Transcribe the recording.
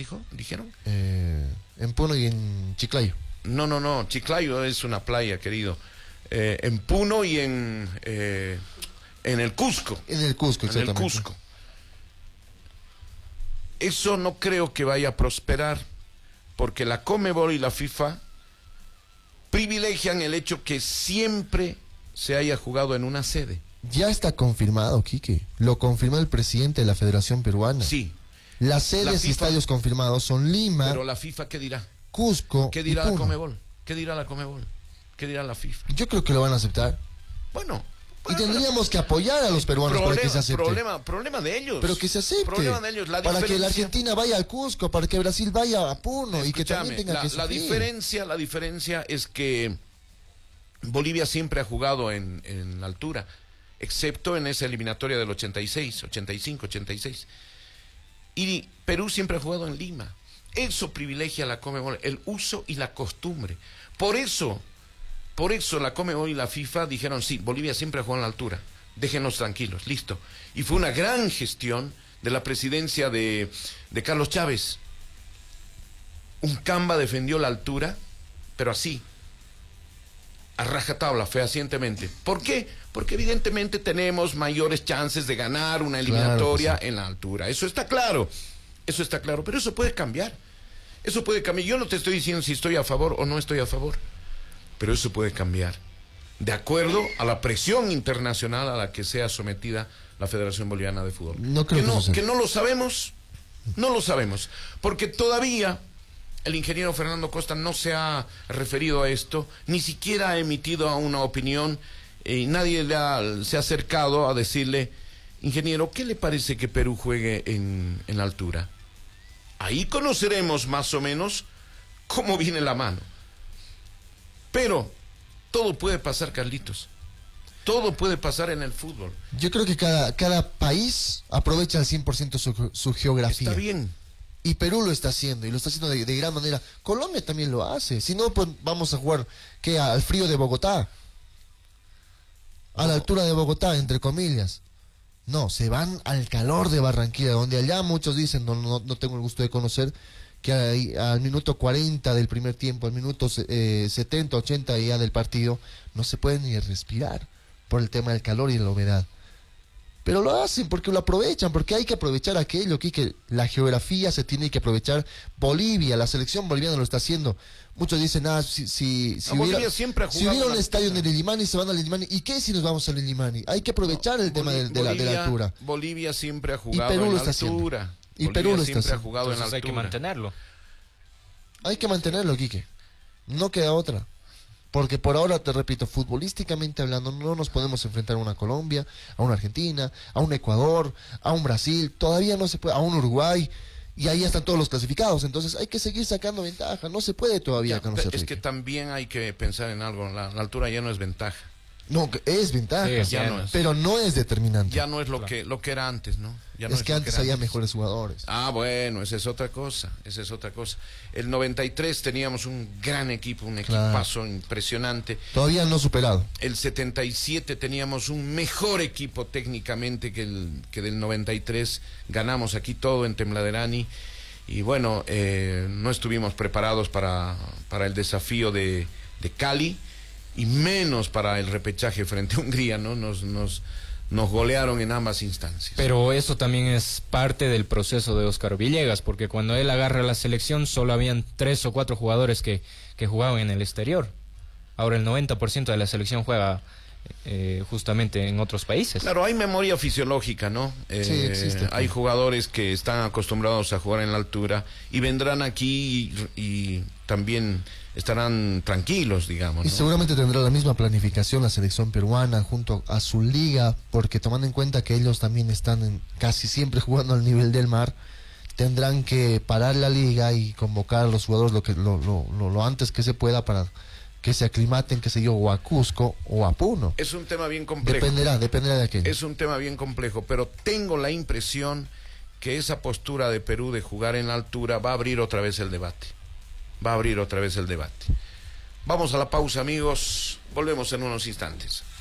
¿Dijeron? En Puno y en Chiclayo. No, Chiclayo es una playa, querido. En Puno y en el Cusco. En el Cusco, exactamente. En el Cusco. Eso no creo que vaya a prosperar, porque la Conmebol y la FIFA privilegian el hecho que siempre se haya jugado en una sede. Ya está confirmado, Quique. Lo confirmó el presidente de la Federación Peruana. Sí. Las sedes y estadios confirmados son Lima. Pero la FIFA, ¿qué dirá? Cusco. ¿Qué dirá y la Puno. Conmebol? ¿Qué dirá la Conmebol? ¿Qué dirá la FIFA? Yo creo que lo van a aceptar. Bueno. Y tendríamos que apoyar a los peruanos para que se acepte. Problema de ellos. Pero que se acepte. Problema de ellos. Para que la Argentina vaya al Cusco, para que Brasil vaya a Puno y que también tenga que sufrir. La diferencia es que Bolivia siempre ha jugado en la altura, excepto en esa eliminatoria del 86, 85, 86. Y Perú siempre ha jugado en Lima. Eso privilegia a la Conmebol, el uso y la costumbre. Por eso la Conmebol y la FIFA dijeron, sí, Bolivia siempre ha jugado en la altura, déjenlos tranquilos, listo. Y fue una gran gestión de la presidencia de Carlos Chávez. Un Camba defendió la altura, pero así, a rajatabla, fehacientemente. ¿Por qué? Porque evidentemente tenemos mayores chances de ganar una eliminatoria en la altura. Eso está claro, pero eso puede cambiar. Yo no te estoy diciendo si estoy a favor o no estoy a favor, pero eso puede cambiar de acuerdo a la presión internacional a la que sea sometida la Federación Boliviana de Fútbol. No creo que no lo sabemos, porque todavía el ingeniero Fernando Costa no se ha referido a esto, ni siquiera ha emitido una opinión, y nadie se ha acercado a decirle, ingeniero, ¿qué le parece que Perú juegue en la altura? Ahí conoceremos más o menos cómo viene la mano. Pero todo puede pasar, Carlitos. Todo puede pasar en el fútbol. Yo creo que cada país aprovecha al 100% su geografía. Está bien. Y Perú lo está haciendo, y lo está haciendo de gran manera. Colombia también lo hace. Si no, pues vamos a jugar, ¿qué? Al frío de Bogotá. A la altura de Bogotá, entre comillas. No, se van al calor de Barranquilla, donde allá muchos dicen, no tengo el gusto de conocer, que al minuto 40 del primer tiempo, al minuto 70, 80 ya del partido, no se puede ni respirar por el tema del calor y la humedad. Pero lo hacen porque lo aprovechan, porque hay que aprovechar aquello, que la geografía se tiene que aprovechar. Bolivia, la selección boliviana lo está haciendo. Muchos dicen, si hubiera un estadio en el Illimani, se van al Illimani. ¿Y qué si nos vamos al Illimani? Hay que aprovechar el tema de la altura. Bolivia siempre ha jugado en la altura. Y Perú lo está haciendo. Ha jugado en la altura. Hay que mantenerlo. Hay que mantenerlo, Quique. No queda otra. Porque por ahora, te repito, futbolísticamente hablando, no nos podemos enfrentar a una Colombia, a una Argentina, a un Ecuador, a un Brasil, todavía no se puede, a un Uruguay, y ahí están todos los clasificados. Entonces hay que seguir sacando ventaja, no se puede todavía conocer. Es que también hay que pensar en algo, la altura ya no es ventaja. No, es ventaja, ya no es. Pero no es determinante. Ya no es lo que era antes, ¿no? Ya no es que antes había mejores jugadores. Bueno, esa es otra cosa. El 93 teníamos un gran equipo, un equipazo impresionante. Todavía no superado. El 77 teníamos un mejor equipo técnicamente que del 93. Ganamos aquí todo en Tembladerani. Y bueno, no estuvimos preparados para el desafío de Cali, y menos para el repechaje frente a Hungría, ¿no? Nos golearon en ambas instancias. Pero eso también es parte del proceso de Óscar Villegas, porque cuando él agarra la selección solo habían 3 o 4 jugadores que jugaban en el exterior. Ahora el 90% de la selección juega justamente en otros países. Claro, hay memoria fisiológica, ¿no? Sí, existe. Hay jugadores que están acostumbrados a jugar en la altura y vendrán aquí y también estarán tranquilos, digamos, ¿no? Y seguramente tendrá la misma planificación la selección peruana junto a su liga, porque tomando en cuenta que ellos también están casi siempre jugando al nivel del mar, tendrán que parar la liga y convocar a los jugadores lo antes que se pueda para que se aclimaten, qué sé yo, o a Cusco o a Puno. Es un tema bien complejo. Dependerá de aquello. Es un tema bien complejo, pero tengo la impresión que esa postura de Perú de jugar en la altura va a abrir otra vez el debate. Vamos a la pausa, amigos. Volvemos en unos instantes.